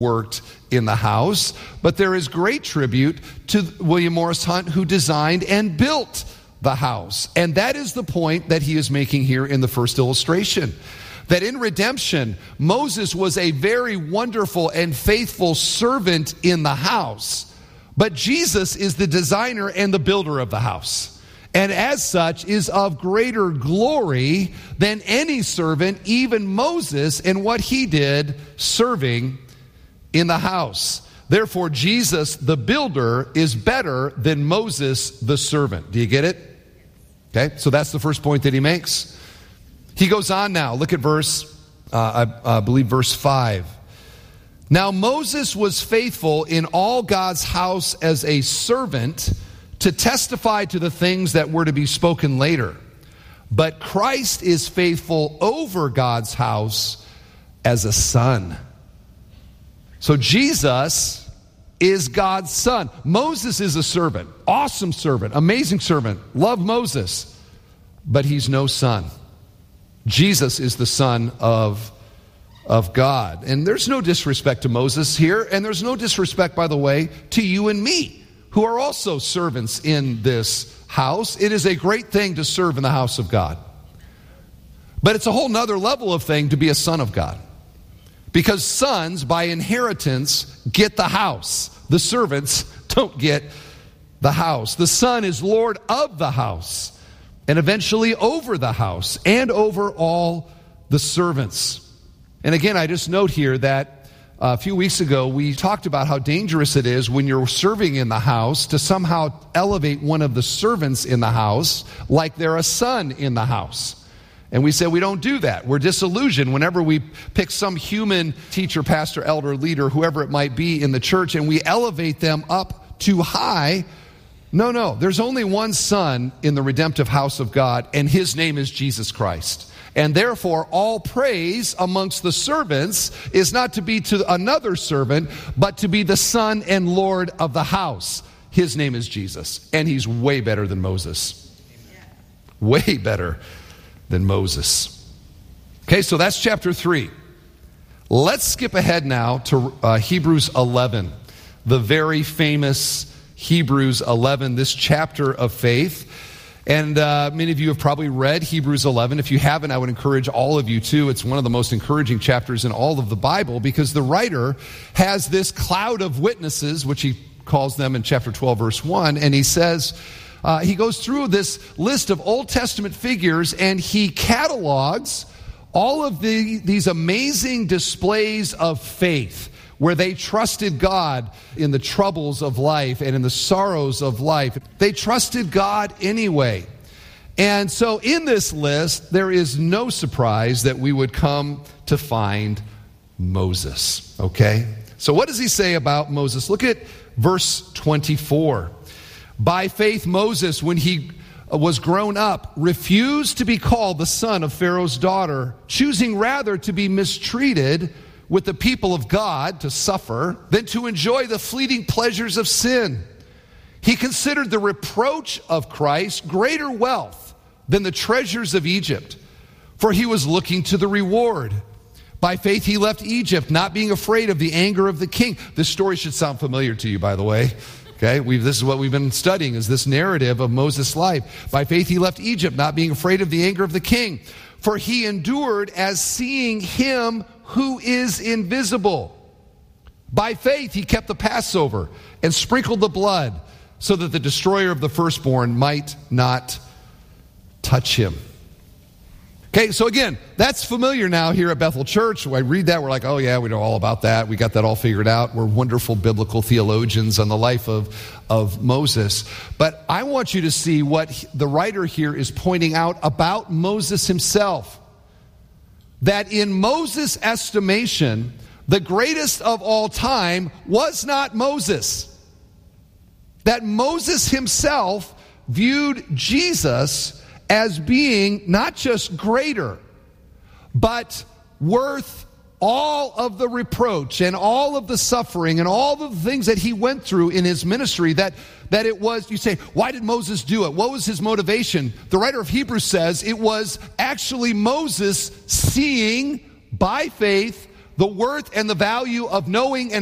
worked in the house, but there is great tribute to William Morris Hunt, who designed and built the house. And that is the point that he is making here in the first illustration. That in redemption, Moses was a very wonderful and faithful servant in the house, but Jesus is the designer and the builder of the house, and as such is of greater glory than any servant, even Moses, in what he did serving in the house. Therefore, Jesus, the builder, is better than Moses, the servant. Do you get it? Okay, so that's the first point that he makes. He goes on now. Look at I believe verse 5. Now Moses was faithful in all God's house as a servant to testify to the things that were to be spoken later. But Christ is faithful over God's house as a son. So Jesus is God's son. Moses is a servant, awesome servant, amazing servant, love Moses, but he's no son. Jesus is the Son of God. And there's no disrespect to Moses here, and there's no disrespect, by the way, to you and me, who are also servants in this house. It is a great thing to serve in the house of God. But it's a whole nother level of thing to be a son of God. Because sons, by inheritance, get the house. The servants don't get the house. The son is Lord of the house, and eventually over the house and over all the servants. And again, I just note here that a few weeks ago we talked about how dangerous it is when you're serving in the house to somehow elevate one of the servants in the house like they're a son in the house. And we said we don't do that. We're disillusioned whenever we pick some human teacher, pastor, elder, leader, whoever it might be in the church, and we elevate them up too high. No, there's only one son in the redemptive house of God, and his name is Jesus Christ. And therefore, all praise amongst the servants is not to be to another servant, but to be the son and Lord of the house. His name is Jesus, and he's way better than Moses. Way better than Moses. Okay, so that's chapter 3. Let's skip ahead now to Hebrews 11, the very famous Hebrews 11, this chapter of faith. And many of you have probably read Hebrews 11. If you haven't, I would encourage all of you to. It's one of the most encouraging chapters in all of the Bible, because the writer has this cloud of witnesses, which he calls them in chapter 12, verse 1, and he says, he goes through this list of Old Testament figures, and he catalogs all of these amazing displays of faith, where they trusted God in the troubles of life and in the sorrows of life. They trusted God anyway. And so in this list, there is no surprise that we would come to find Moses, okay? So what does he say about Moses? Look at verse 24. By faith, Moses, when he was grown up, refused to be called the son of Pharaoh's daughter, choosing rather to be mistreated with the people of God, to suffer, than to enjoy the fleeting pleasures of sin. He considered the reproach of Christ greater wealth than the treasures of Egypt, for he was looking to the reward. By faith he left Egypt, not being afraid of the anger of the king. This story should sound familiar to you, by the way. Okay, this is what we've been studying, is this narrative of Moses' life. By faith he left Egypt, not being afraid of the anger of the king. For he endured as seeing him who is invisible. By faith he kept the Passover and sprinkled the blood, so that the destroyer of the firstborn might not touch him. Okay, so again, that's familiar now here at Bethel Church. When I read that, we're like, oh yeah, we know all about that. We got that all figured out. We're wonderful biblical theologians on the life of Moses. But I want you to see what the writer here is pointing out about Moses himself. That in Moses' estimation, the greatest of all time was not Moses. That Moses himself viewed Jesus as being not just greater, but worth all of the reproach and all of the suffering and all of the things that he went through in his ministry, that it was, you say, why did Moses do it? What was his motivation? The writer of Hebrews says it was actually Moses seeing by faith the worth and the value of knowing and